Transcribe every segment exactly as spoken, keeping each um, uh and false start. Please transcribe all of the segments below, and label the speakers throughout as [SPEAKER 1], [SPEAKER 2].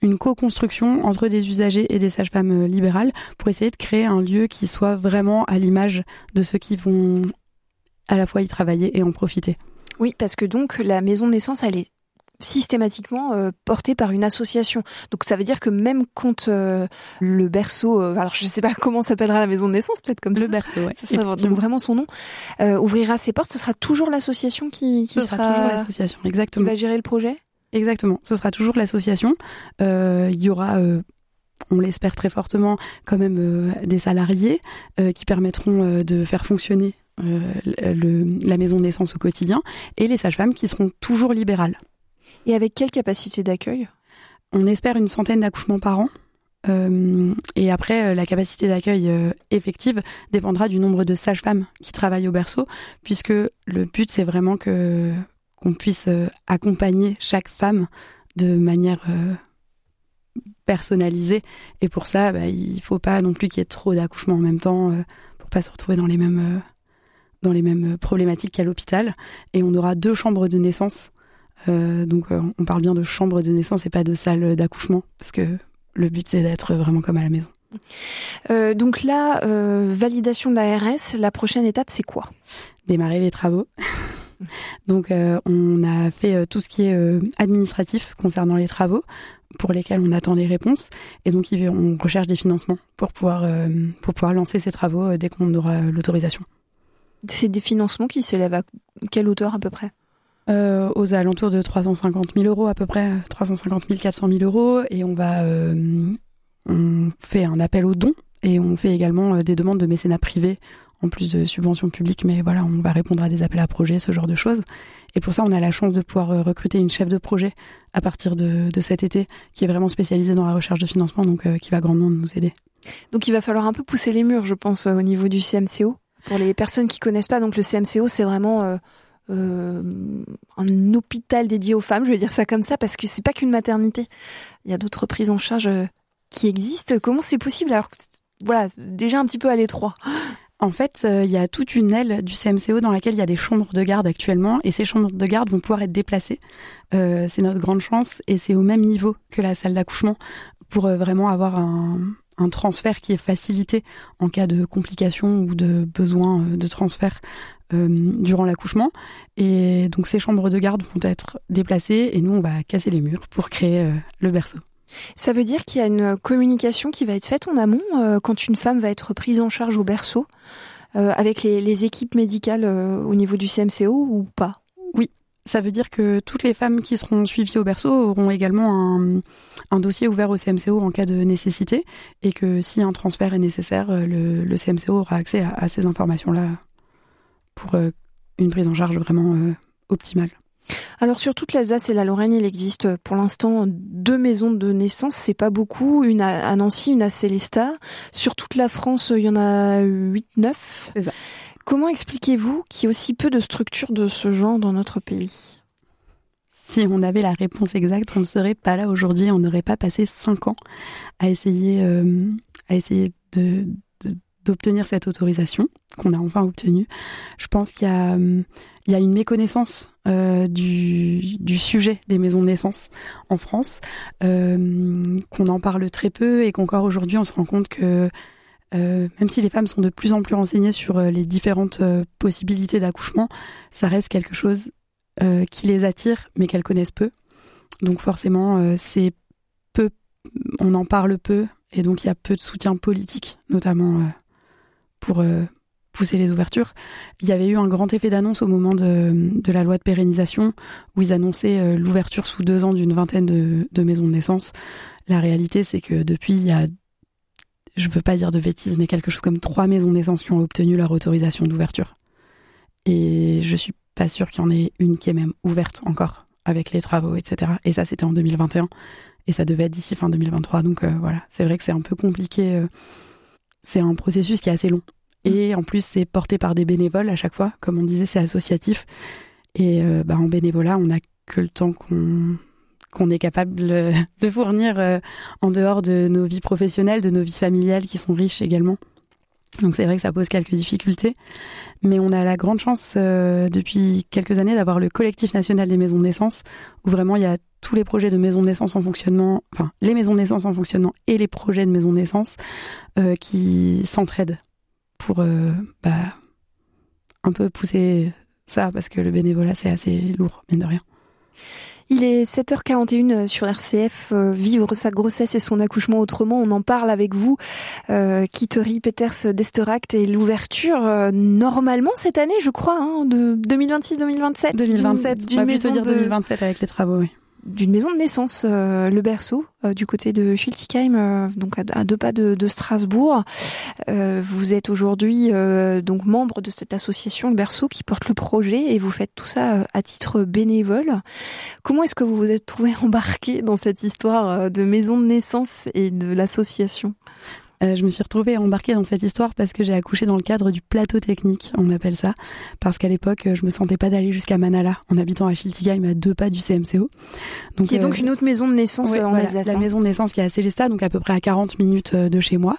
[SPEAKER 1] une co-construction entre des usagers et des sages-femmes libérales pour essayer de créer un lieu qui soit vraiment à l'image de ceux qui vont à la fois y travailler et en profiter.
[SPEAKER 2] Oui, parce que donc la maison de naissance, elle est systématiquement euh, portée par une association. Donc ça veut dire que même quand euh, le berceau, euh, alors je sais pas comment s'appellera la maison de naissance, peut-être comme ça.
[SPEAKER 1] Le berceau, ouais.
[SPEAKER 2] Ça sera donc vraiment son nom. Euh, ouvrira ses portes, ce sera toujours l'association qui, qui
[SPEAKER 1] ce sera,
[SPEAKER 2] sera
[SPEAKER 1] toujours l'association, exactement.
[SPEAKER 2] Qui va gérer le projet.
[SPEAKER 1] Exactement, ce sera toujours l'association. Euh, il y aura, euh, on l'espère très fortement, quand même euh, des salariés euh, qui permettront euh, de faire fonctionner euh, le, la maison de naissance au quotidien, et les sages-femmes qui seront toujours libérales.
[SPEAKER 2] Et avec quelle capacité d'accueil ?
[SPEAKER 1] On espère une centaine d'accouchements par an. Euh, et après, euh, la capacité d'accueil euh, effective dépendra du nombre de sages-femmes qui travaillent au berceau, puisque le but, c'est vraiment que qu'on puisse euh, accompagner chaque femme de manière euh, personnalisée. Et pour ça, bah, il faut pas non plus qu'il y ait trop d'accouchements en même temps, euh, pour pas se retrouver dans les mêmes, euh, dans les mêmes problématiques qu'à l'hôpital. Et on aura deux chambres de naissance. Euh, donc euh, on parle bien de chambre de naissance et pas de salle d'accouchement, parce que le but c'est d'être vraiment comme à la maison.
[SPEAKER 2] Euh, donc là, euh, validation de l'A R S, la prochaine étape c'est quoi ? Démarrer
[SPEAKER 1] les travaux. Donc euh, on a fait euh, tout ce qui est euh, administratif concernant les travaux, pour lesquels on attend les réponses, et donc on recherche des financements pour pouvoir, euh, pour pouvoir lancer ces travaux euh, dès qu'on aura l'autorisation.
[SPEAKER 2] C'est des financements qui s'élèvent à quelle hauteur à peu près ?
[SPEAKER 1] Euh, aux alentours de trois cent cinquante mille euros à peu près, trois cent cinquante mille, quatre cent mille euros, et on va, euh, on fait un appel aux dons, et on fait également euh, des demandes de mécénat privé, en plus de subventions publiques, mais voilà, on va répondre à des appels à projets, ce genre de choses. Et pour ça, on a la chance de pouvoir euh, recruter une chef de projet à partir de, de cet été, qui est vraiment spécialisée dans la recherche de financement, donc euh, qui va grandement nous aider.
[SPEAKER 2] Donc il va falloir un peu pousser les murs, je pense, au niveau du C M C O. Pour les personnes qui connaissent pas, donc le C M C O, c'est vraiment euh, euh, un hôpital dédié aux femmes, je vais dire ça comme ça, parce que c'est pas qu'une maternité. Il y a d'autres prises en charge euh, qui existent. Comment c'est possible alors que, voilà, déjà un petit peu à l'étroit?
[SPEAKER 1] En fait, il euh, y a toute une aile du C M C O dans laquelle il y a des chambres de garde actuellement, et ces chambres de garde vont pouvoir être déplacées. Euh, c'est notre grande chance, et c'est au même niveau que la salle d'accouchement pour euh, vraiment avoir un, un transfert qui est facilité en cas de complications ou de besoin euh, de transfert euh, durant l'accouchement. Et donc ces chambres de garde vont être déplacées, et nous on va casser les murs pour créer euh, le berceau.
[SPEAKER 2] Ça veut dire qu'il y a une communication qui va être faite en amont euh, quand une femme va être prise en charge au berceau euh, avec les, les équipes médicales euh, au niveau du C M C O ou pas?
[SPEAKER 1] Oui, ça veut dire que toutes les femmes qui seront suivies au berceau auront également un, un dossier ouvert au C M C O en cas de nécessité, et que si un transfert est nécessaire, le, le C M C O aura accès à, à ces informations-là pour euh, une prise en charge vraiment euh, optimale.
[SPEAKER 2] Alors sur toute l'Alsace et la Lorraine, il existe pour l'instant deux maisons de naissance, c'est pas beaucoup, une à Nancy, une à Célestat. Sur toute la France, il y en a huit neuf.
[SPEAKER 1] C'est ça.
[SPEAKER 2] Comment expliquez-vous qu'il y ait aussi peu de structures de ce genre dans notre pays ?
[SPEAKER 1] Si on avait la réponse exacte, on ne serait pas là aujourd'hui, on n'aurait pas passé cinq ans à essayer, euh, à essayer de, de, d'obtenir cette autorisation qu'on a enfin obtenue. Je pense qu'il y a, il y a une méconnaissance euh, du, du sujet des maisons de naissance en France, euh, qu'on en parle très peu, et qu'encore aujourd'hui on se rend compte que euh, même si les femmes sont de plus en plus renseignées sur euh, les différentes euh, possibilités d'accouchement, ça reste quelque chose euh, qui les attire, mais qu'elles connaissent peu. Donc forcément, euh, c'est peu, on en parle peu, et donc il y a peu de soutien politique, notamment euh, pour euh, pousser les ouvertures. Il y avait eu un grand effet d'annonce au moment de, de la loi de pérennisation, où ils annonçaient euh, l'ouverture sous deux ans d'une vingtaine de, de maisons de naissance. La réalité, c'est que depuis, il y a, je veux pas dire de bêtises, mais quelque chose comme trois maisons de naissance qui ont obtenu leur autorisation d'ouverture. Et je suis pas sûre qu'il y en ait une qui est même ouverte encore, avec les travaux, et cetera. Et ça, c'était en deux mille vingt et un, et ça devait être d'ici fin deux mille vingt-trois. Donc euh, voilà, c'est vrai que c'est un peu compliqué. Euh, c'est un processus qui est assez long. Et en plus, c'est porté par des bénévoles à chaque fois. Comme on disait, c'est associatif. Et euh, bah, en bénévolat, on n'a que le temps qu'on, qu'on est capable de fournir euh, en dehors de nos vies professionnelles, de nos vies familiales qui sont riches également. Donc c'est vrai que ça pose quelques difficultés, mais on a la grande chance euh, depuis quelques années d'avoir le collectif national des maisons de naissance, où vraiment il y a tous les projets de maisons de naissance en fonctionnement, enfin les maisons de naissance en fonctionnement et les projets de maisons de naissance euh, qui s'entraident pour euh, bah, un peu pousser ça, parce que le bénévolat c'est assez lourd, mine de rien.
[SPEAKER 2] Il est sept heures quarante et une sur R C F, euh, vivre sa grossesse et son accouchement autrement, on en parle avec vous. Euh, Kittery Peters d'Esteract et l'ouverture euh, normalement cette année, je crois, hein, de deux mille vingt-six deux mille vingt-sept.
[SPEAKER 1] deux mille vingt-sept,
[SPEAKER 2] d'une,
[SPEAKER 1] on va
[SPEAKER 2] d'une
[SPEAKER 1] plutôt dire
[SPEAKER 2] de...
[SPEAKER 1] deux mille vingt-sept avec les travaux, oui.
[SPEAKER 2] D'une maison de naissance, euh, le berceau, euh, du côté de Schiltigheim, euh, donc à, à deux pas de, de Strasbourg. Euh, vous êtes aujourd'hui euh, donc membre de cette association, le berceau, qui porte le projet, et vous faites tout ça euh, à titre bénévole. Comment est-ce que vous vous êtes trouvé embarqué dans cette histoire euh, de maison de naissance et de l'association ?
[SPEAKER 1] Euh, je me suis retrouvée embarquée dans cette histoire parce que j'ai accouché dans le cadre du plateau technique, on appelle ça, parce qu'à l'époque, je me sentais pas d'aller jusqu'à Manala, en habitant à Schiltigheim, à deux pas du C M C O.
[SPEAKER 2] Donc, qui est euh, donc une autre maison de naissance
[SPEAKER 1] ouais,
[SPEAKER 2] en
[SPEAKER 1] voilà,
[SPEAKER 2] Alsace.
[SPEAKER 1] La maison de naissance qui est à Célestat, donc à peu près à quarante minutes de chez moi.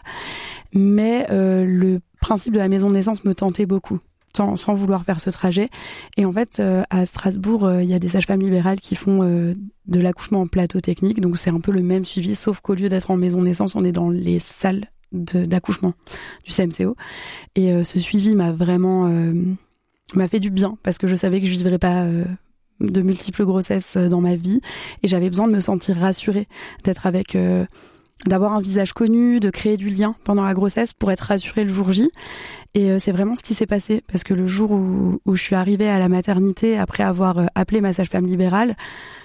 [SPEAKER 1] Mais euh, le principe de la maison de naissance me tentait beaucoup, sans, sans vouloir faire ce trajet. Et en fait, euh, à Strasbourg, il euh, y a des sages-femmes libérales qui font euh, de l'accouchement en plateau technique, donc c'est un peu le même suivi, sauf qu'au lieu d'être en maison de naissance, on est dans les salles De, d'accouchement du C M C O, et euh, ce suivi m'a vraiment euh, m'a fait du bien parce que je savais que je vivrais pas euh, de multiples grossesses dans ma vie, et j'avais besoin de me sentir rassurée, d'être avec euh, d'avoir un visage connu, de créer du lien pendant la grossesse pour être rassurée le jour J. Et euh, c'est vraiment ce qui s'est passé, parce que le jour où, où je suis arrivée à la maternité après avoir euh, appelé ma sage-femme libérale,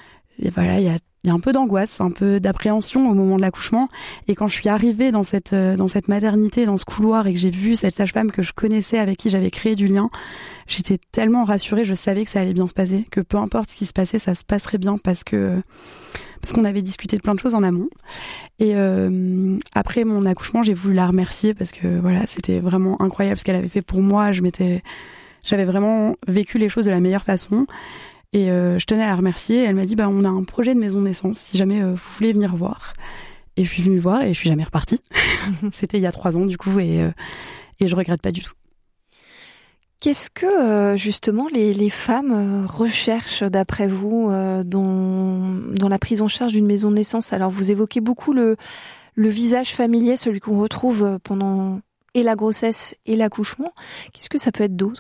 [SPEAKER 1] et voilà, il y a Il y a un peu d'angoisse, un peu d'appréhension au moment de l'accouchement. Et quand je suis arrivée dans cette, dans cette maternité, dans ce couloir, et que j'ai vu cette sage-femme que je connaissais, avec qui j'avais créé du lien, j'étais tellement rassurée, je savais que ça allait bien se passer, que peu importe ce qui se passait, ça se passerait bien, parce que, parce qu'on avait discuté de plein de choses en amont. Et euh, après mon accouchement, j'ai voulu la remercier, parce que voilà, c'était vraiment incroyable ce qu'elle avait fait pour moi. Je m'étais, j'avais vraiment vécu les choses de la meilleure façon. Et euh, je tenais à la remercier. Elle m'a dit bah on a un projet de maison de naissance, si jamais euh, vous voulez venir voir. Et je suis venue voir et je suis jamais repartie. C'était il y a trois ans du coup, et euh, et je regrette pas du tout.
[SPEAKER 2] Qu'est-ce que euh, justement les les femmes euh, recherchent d'après vous euh, dans dans la prise en charge d'une maison de naissance ? Alors vous évoquez beaucoup le le visage familier, celui qu'on retrouve pendant et la grossesse et l'accouchement. Qu'est-ce que ça peut être d'autre ?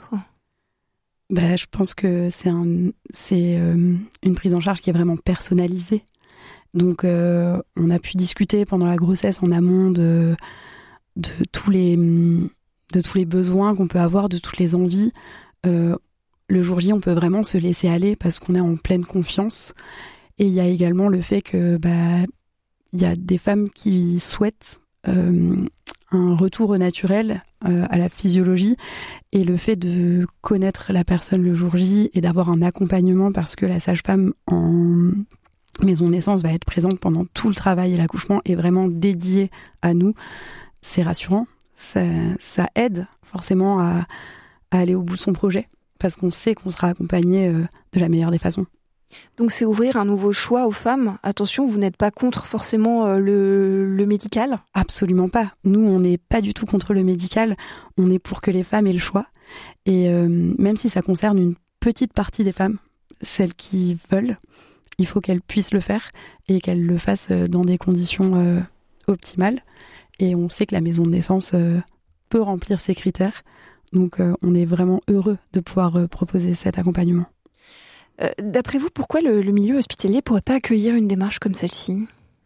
[SPEAKER 1] Bah, je pense que c'est un, c'est euh, une prise en charge qui est vraiment personnalisée. Donc, euh, on a pu discuter pendant la grossesse en amont de de tous les de tous les besoins qu'on peut avoir, de toutes les envies. Euh, le jour J, on peut vraiment se laisser aller parce qu'on est en pleine confiance. Et il y a également le fait que bah il y a des femmes qui souhaitent euh, un retour au naturel, euh, à la physiologie, et le fait de connaître la personne le jour J et d'avoir un accompagnement, parce que la sage-femme en maison de naissance va être présente pendant tout le travail et l'accouchement est vraiment dédiée à nous, c'est rassurant, ça, ça aide forcément à, à aller au bout de son projet, parce qu'on sait qu'on sera accompagné euh, de la meilleure des façons.
[SPEAKER 2] Donc c'est ouvrir un nouveau choix aux femmes. Attention, vous n'êtes pas contre forcément euh, le, le médical ?
[SPEAKER 1] Absolument pas. Nous, on n'est pas du tout contre le médical. On est pour que les femmes aient le choix. Et euh, même si ça concerne une petite partie des femmes, celles qui veulent, il faut qu'elles puissent le faire et qu'elles le fassent dans des conditions euh, optimales. Et on sait que la maison de naissance euh, peut remplir ces critères. Donc euh, on est vraiment heureux de pouvoir euh, proposer cet accompagnement.
[SPEAKER 2] Euh, d'après vous, pourquoi le, le milieu hospitalier ne pourrait pas accueillir une démarche comme celle-ci ?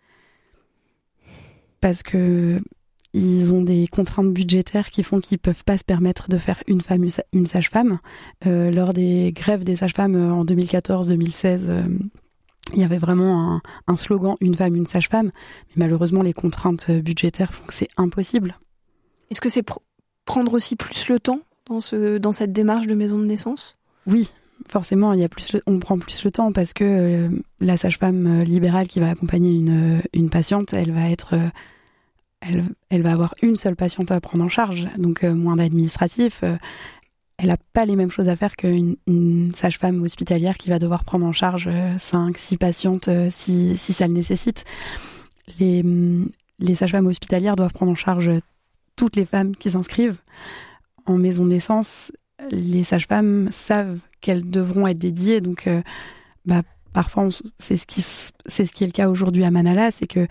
[SPEAKER 1] Parce que ils ont des contraintes budgétaires qui font qu'ils ne peuvent pas se permettre de faire une femme, une sage-femme. Euh, lors des grèves des sages-femmes en deux mille quatorze deux mille seize, euh, il y avait vraiment un, un slogan « une femme, une sage-femme ». Mais malheureusement, les contraintes budgétaires font que c'est impossible.
[SPEAKER 2] Est-ce que c'est pr- prendre aussi plus le temps dans, ce, dans cette démarche de maison de naissance ?
[SPEAKER 1] Oui. Forcément, il y a plus le, on prend plus le temps, parce que euh, la sage-femme libérale qui va accompagner une, une patiente, elle va être, euh, elle, elle va avoir une seule patiente à prendre en charge, donc euh, moins d'administratif. Euh, elle n'a pas les mêmes choses à faire qu'une une sage-femme hospitalière qui va devoir prendre en charge euh, cinq, six patientes euh, si, si ça le nécessite. Les, les sages-femmes hospitalières doivent prendre en charge toutes les femmes qui s'inscrivent en maison de naissance, les sages-femmes savent qu'elles devront être dédiées. Donc, euh, bah, parfois, on, c'est, ce qui, c'est ce qui est le cas aujourd'hui à Manala, c'est que